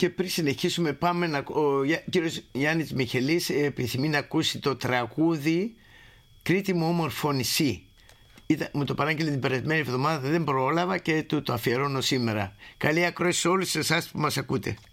Και πριν συνεχίσουμε, ο κύριος Γιάννης Μιχελής επιθυμεί να ακούσει το τραγούδι «Κρήτη μου όμορφο νησί». Μου το παράγγειλε την περασμένη εβδομάδα, δεν πρόλαβα και του το αφιερώνω σήμερα. Καλή ακρόαση σε όλους εσάς που μας ακούτε.